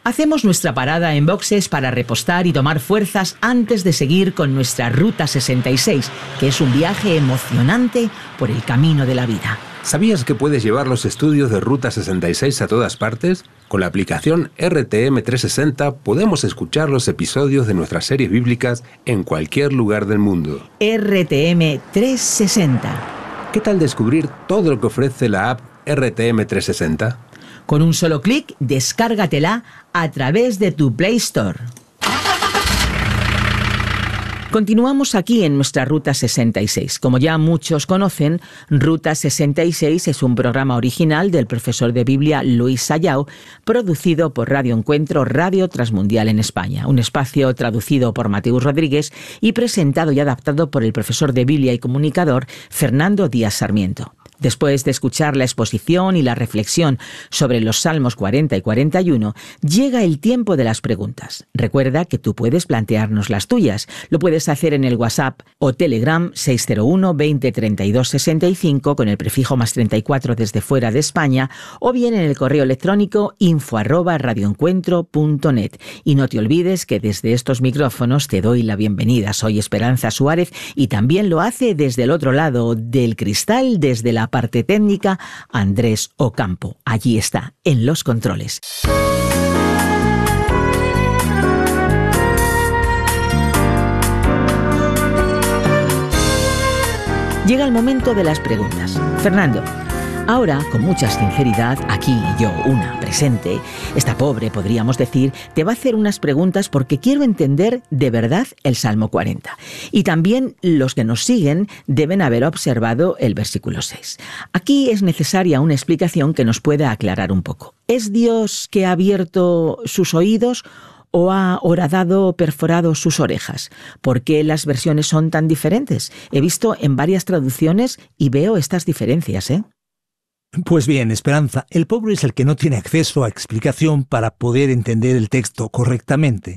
Hacemos nuestra parada en boxes para repostar y tomar fuerzas antes de seguir con nuestra Ruta 66, que es un viaje emocionante por el camino de la vida. ¿Sabías que puedes llevar los estudios de Ruta 66 a todas partes? Con la aplicación RTM 360 podemos escuchar los episodios de nuestras series bíblicas en cualquier lugar del mundo. RTM 360. ¿Qué tal descubrir todo lo que ofrece la app RTM 360? Con un solo clic, descárgatela a través de tu Play Store. Continuamos aquí en nuestra Ruta 66. Como ya muchos conocen, Ruta 66 es un programa original del profesor de Biblia Luis Sayao, producido por Radio Encuentro, Radio Transmundial en España. Un espacio traducido por Mateus Rodríguez y presentado y adaptado por el profesor de Biblia y comunicador Fernando Díaz Sarmiento. Después de escuchar la exposición y la reflexión sobre los Salmos 40 y 41, llega el tiempo de las preguntas. Recuerda que tú puedes plantearnos las tuyas. Lo puedes hacer en el WhatsApp o Telegram 601 20 32 65 con el prefijo +34 desde fuera de España, o bien en el correo electrónico info@radioencuentro.net. Y no te olvides que desde estos micrófonos te doy la bienvenida. Soy Esperanza Suárez y también lo hace desde el otro lado del cristal, desde la parte técnica, Andrés Ocampo. Allí está, en los controles. Llega el momento de las preguntas. Fernando, ahora, con mucha sinceridad, aquí yo, una presente, esta pobre, podríamos decir, te va a hacer unas preguntas porque quiero entender de verdad el Salmo 40. Y también los que nos siguen deben haber observado el versículo 6. Aquí es necesaria una explicación que nos pueda aclarar un poco. ¿Es Dios que ha abierto sus oídos o ha horadado, perforado sus orejas? ¿Por qué las versiones son tan diferentes? He visto en varias traducciones y veo estas diferencias, ¿eh? Pues bien, Esperanza, el pobre es el que no tiene acceso a explicación para poder entender el texto correctamente.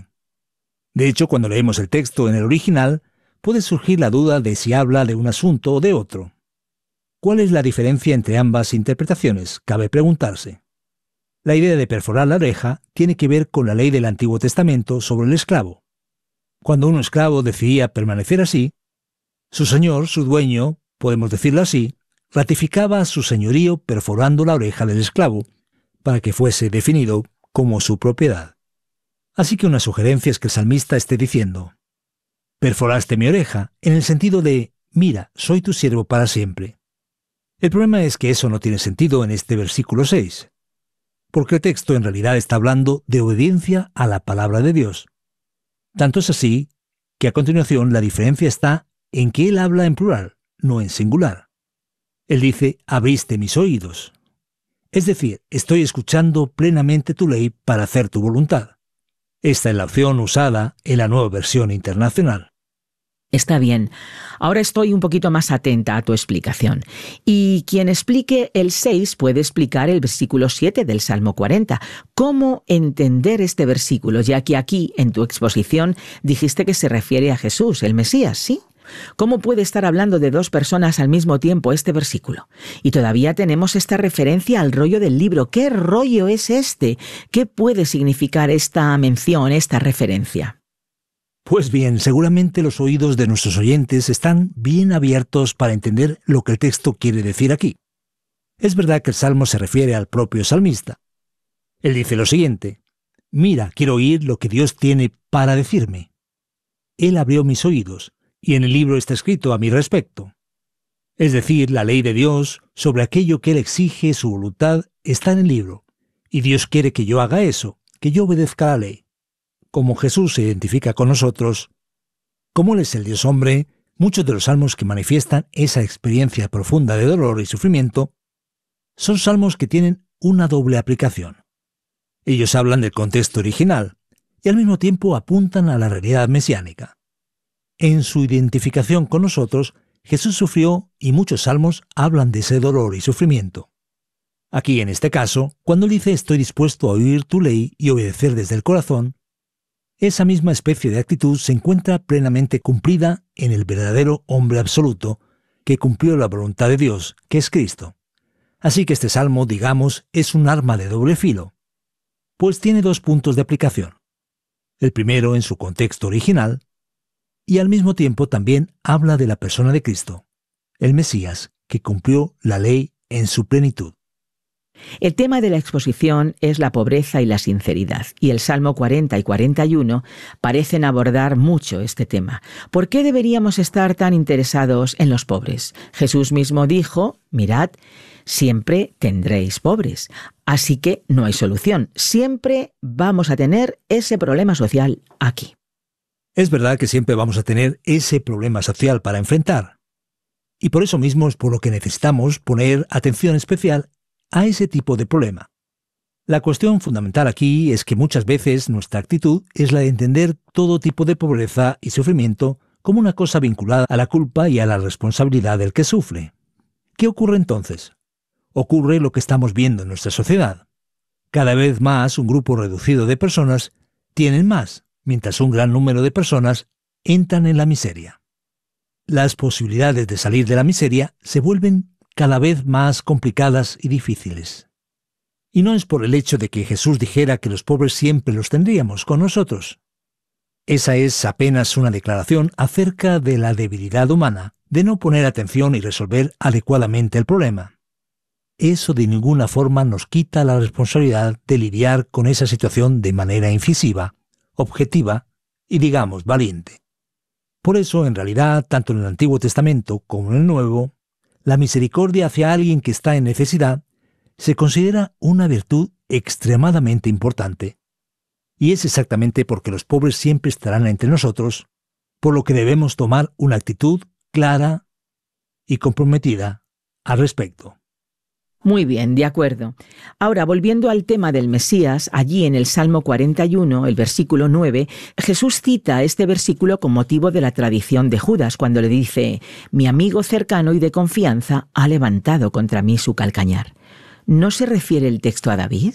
De hecho, cuando leemos el texto en el original, puede surgir la duda de si habla de un asunto o de otro. ¿Cuál es la diferencia entre ambas interpretaciones? Cabe preguntarse. La idea de perforar la oreja tiene que ver con la ley del Antiguo Testamento sobre el esclavo. Cuando un esclavo decidía permanecer así, su señor, su dueño, podemos decirlo así, ratificaba su señorío perforando la oreja del esclavo para que fuese definido como su propiedad. Así que una sugerencia es que el salmista esté diciendo: perforaste mi oreja, en el sentido de, mira, soy tu siervo para siempre. El problema es que eso no tiene sentido en este versículo 6, porque el texto en realidad está hablando de obediencia a la palabra de Dios. Tanto es así que a continuación la diferencia está en que él habla en plural, no en singular. Él dice, abriste mis oídos. Es decir, estoy escuchando plenamente tu ley para hacer tu voluntad. Esta es la opción usada en la Nueva Versión Internacional. Está bien. Ahora estoy un poquito más atenta a tu explicación. Y quien explique el 6 puede explicar el versículo 7 del Salmo 40. ¿Cómo entender este versículo? Ya que aquí, en tu exposición, dijiste que se refiere a Jesús, el Mesías, ¿sí? ¿Cómo puede estar hablando de dos personas al mismo tiempo este versículo? Y todavía tenemos esta referencia al rollo del libro. ¿Qué rollo es este? ¿Qué puede significar esta mención, esta referencia? Pues bien, seguramente los oídos de nuestros oyentes están bien abiertos para entender lo que el texto quiere decir aquí. Es verdad que el Salmo se refiere al propio salmista. Él dice lo siguiente: mira, quiero oír lo que Dios tiene para decirme. Él abrió mis oídos, y en el libro está escrito a mi respecto. Es decir, la ley de Dios sobre aquello que Él exige, su voluntad, está en el libro, y Dios quiere que yo haga eso, que yo obedezca la ley. Como Jesús se identifica con nosotros, como Él es el Dios hombre, muchos de los salmos que manifiestan esa experiencia profunda de dolor y sufrimiento son salmos que tienen una doble aplicación. Ellos hablan del contexto original y al mismo tiempo apuntan a la realidad mesiánica. En su identificación con nosotros, Jesús sufrió y muchos salmos hablan de ese dolor y sufrimiento. Aquí, en este caso, cuando él dice estoy dispuesto a oír tu ley y obedecer desde el corazón, esa misma especie de actitud se encuentra plenamente cumplida en el verdadero hombre absoluto que cumplió la voluntad de Dios, que es Cristo. Así que este salmo, digamos, es un arma de doble filo. pues tiene dos puntos de aplicación. El primero en su contexto original, y al mismo tiempo también habla de la persona de Cristo, el Mesías, que cumplió la ley en su plenitud. El tema de la exposición es la pobreza y la sinceridad, y el Salmo 40 y 41 parecen abordar mucho este tema. ¿Por qué deberíamos estar tan interesados en los pobres? Jesús mismo dijo, mirad, siempre tendréis pobres, así que no hay solución. Siempre vamos a tener ese problema social aquí. Es verdad que siempre vamos a tener ese problema social para enfrentar. Y por eso mismo es por lo que necesitamos poner atención especial a ese tipo de problema. La cuestión fundamental aquí es que muchas veces nuestra actitud es la de entender todo tipo de pobreza y sufrimiento como una cosa vinculada a la culpa y a la responsabilidad del que sufre. ¿Qué ocurre entonces? Ocurre lo que estamos viendo en nuestra sociedad. Cada vez más un grupo reducido de personas tienen más, mientras un gran número de personas entran en la miseria. Las posibilidades de salir de la miseria se vuelven cada vez más complicadas y difíciles. Y no es por el hecho de que Jesús dijera que los pobres siempre los tendríamos con nosotros. Esa es apenas una declaración acerca de la debilidad humana, de no poner atención y resolver adecuadamente el problema. Eso de ninguna forma nos quita la responsabilidad de lidiar con esa situación de manera incisiva, objetiva y, digamos, valiente. Por eso, en realidad, tanto en el Antiguo Testamento como en el Nuevo, la misericordia hacia alguien que está en necesidad se considera una virtud extremadamente importante. Y es exactamente porque los pobres siempre estarán entre nosotros, por lo que debemos tomar una actitud clara y comprometida al respecto. Muy bien, de acuerdo. Ahora, volviendo al tema del Mesías, allí en el Salmo 41, el versículo 9, Jesús cita este versículo con motivo de la tradición de Judas, cuando le dice, «Mi amigo cercano y de confianza ha levantado contra mí su calcañar». ¿No se refiere el texto a David?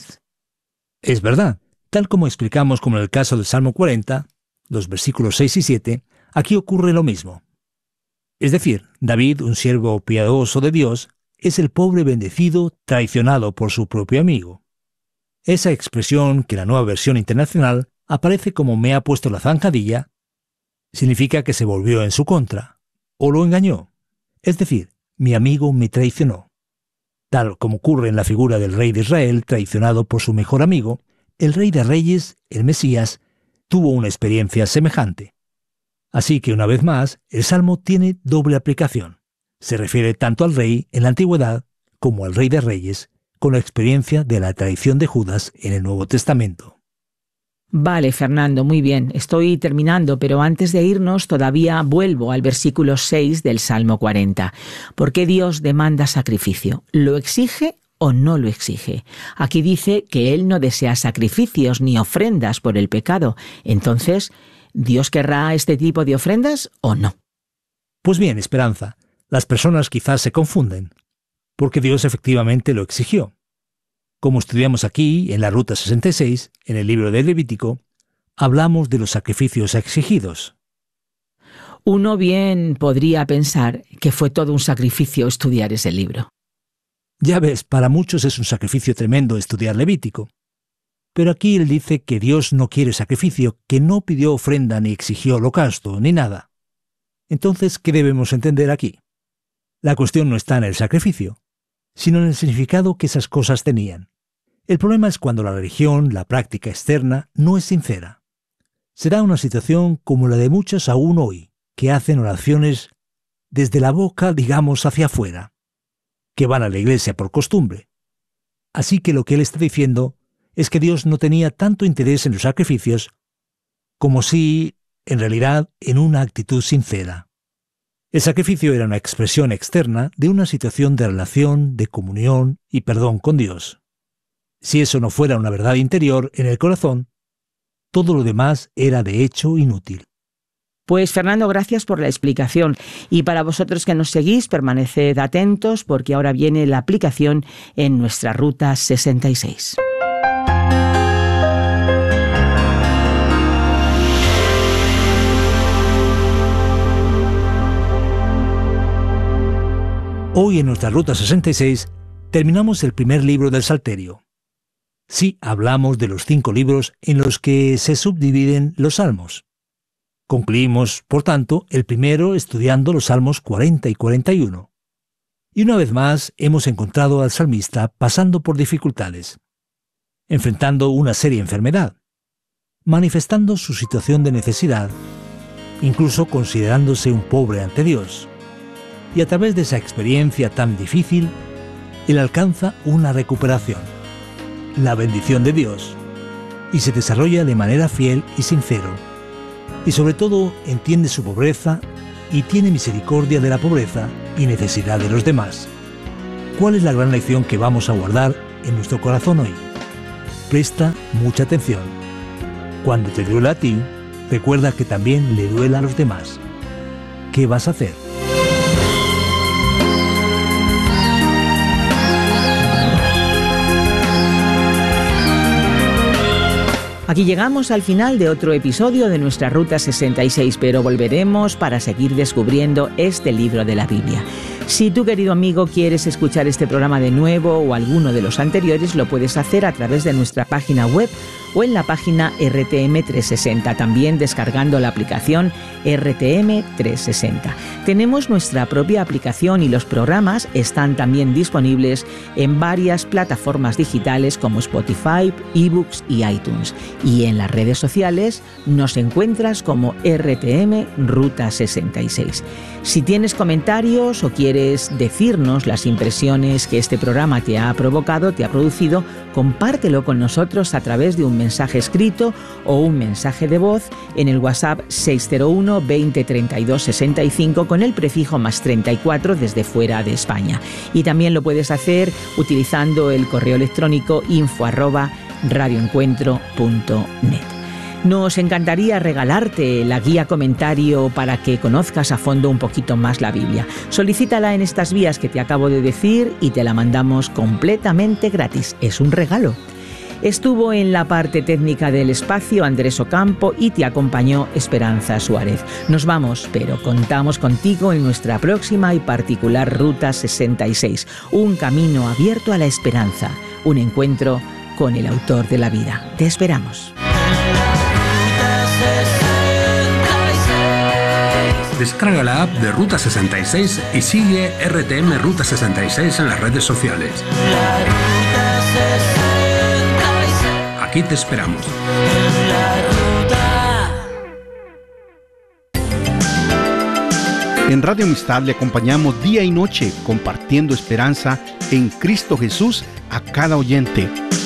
Es verdad. Tal como explicamos como en el caso del Salmo 40, los versículos 6 y 7, aquí ocurre lo mismo. Es decir, David, un siervo piadoso de Dios, es el pobre bendecido traicionado por su propio amigo. Esa expresión, que la Nueva Versión Internacional aparece como «me ha puesto la zancadilla», significa que se volvió en su contra, o lo engañó. Es decir, mi amigo me traicionó. Tal como ocurre en la figura del rey de Israel traicionado por su mejor amigo, el Rey de Reyes, el Mesías, tuvo una experiencia semejante. Así que, una vez más, el Salmo tiene doble aplicación. Se refiere tanto al rey en la antigüedad como al Rey de Reyes, con la experiencia de la traición de Judas en el Nuevo Testamento. Vale, Fernando, muy bien. Estoy terminando, pero antes de irnos todavía vuelvo al versículo 6 del Salmo 40. ¿Por qué Dios demanda sacrificio? ¿Lo exige o no lo exige? Aquí dice que Él no desea sacrificios ni ofrendas por el pecado. Entonces, ¿Dios querrá este tipo de ofrendas o no? Pues bien, Esperanza, las personas quizás se confunden, porque Dios efectivamente lo exigió. Como estudiamos aquí, en la Ruta 66, en el libro de Levítico, hablamos de los sacrificios exigidos. Uno bien podría pensar que fue todo un sacrificio estudiar ese libro. Ya ves, para muchos es un sacrificio tremendo estudiar Levítico. Pero aquí él dice que Dios no quiere sacrificio, que no pidió ofrenda ni exigió holocausto, ni nada. Entonces, ¿qué debemos entender aquí? La cuestión no está en el sacrificio, sino en el significado que esas cosas tenían. El problema es cuando la religión, la práctica externa, no es sincera. Será una situación como la de muchos aún hoy, que hacen oraciones desde la boca, digamos, hacia afuera, que van a la iglesia por costumbre. Así que lo que él está diciendo es que Dios no tenía tanto interés en los sacrificios como si, en realidad, en una actitud sincera. El sacrificio era una expresión externa de una situación de relación, de comunión y perdón con Dios. Si eso no fuera una verdad interior en el corazón, todo lo demás era de hecho inútil. Pues Fernando, gracias por la explicación. Y para vosotros que nos seguís, permaneced atentos porque ahora viene la aplicación en nuestra Ruta 66. Hoy en nuestra Ruta 66 terminamos el primer libro del Salterio. Sí, hablamos de los 5 libros en los que se subdividen los Salmos. Concluimos, por tanto, el primero estudiando los Salmos 40 y 41. Y una vez más hemos encontrado al salmista pasando por dificultades, enfrentando una seria enfermedad, manifestando su situación de necesidad, incluso considerándose un pobre ante Dios. Y a través de esa experiencia tan difícil, él alcanza una recuperación, la bendición de Dios, y se desarrolla de manera fiel y sincero. Y sobre todo entiende su pobreza y tiene misericordia de la pobreza y necesidad de los demás. ¿Cuál es la gran lección que vamos a guardar en nuestro corazón hoy? Presta mucha atención. Cuando te duela a ti, recuerda que también le duela a los demás. ¿Qué vas a hacer? Aquí llegamos al final de otro episodio de nuestra Ruta 66, pero volveremos para seguir descubriendo este libro de la Biblia. Si tú, querido amigo, quieres escuchar este programa de nuevo o alguno de los anteriores, lo puedes hacer a través de nuestra página web o en la página RTM 360, también descargando la aplicación RTM 360. Tenemos nuestra propia aplicación y los programas están también disponibles en varias plataformas digitales como Spotify, eBooks y iTunes. Y en las redes sociales nos encuentras como RTM Ruta 66. Si tienes comentarios o quieres decirnos las impresiones que este programa te ha provocado, te ha producido, compártelo con nosotros a través de un mensaje escrito o un mensaje de voz en el WhatsApp 601 20 32 65 con el prefijo +34 desde fuera de España. Y también lo puedes hacer utilizando el correo electrónico info@radioencuentro.net. Nos encantaría regalarte la guía comentario para que conozcas a fondo un poquito más la Biblia. Solicítala en estas vías que te acabo de decir y te la mandamos completamente gratis. Es un regalo. Estuvo en la parte técnica del espacio Andrés Ocampo y te acompañó Esperanza Suárez. Nos vamos, pero contamos contigo en nuestra próxima y particular Ruta 66. Un camino abierto a la esperanza. Un encuentro con el autor de la vida. Te esperamos. Descarga la app de Ruta 66 y sigue RTM Ruta 66 en las redes sociales. Aquí te esperamos. En Radio Amistad le acompañamos día y noche compartiendo esperanza en Cristo Jesús a cada oyente.